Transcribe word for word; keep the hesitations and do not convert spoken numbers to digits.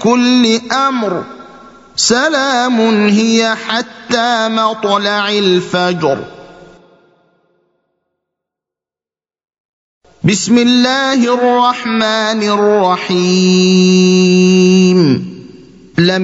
كل أمر سلام هي حتى مطلع الفجر. بسم الله الرحمن الرحيم. لم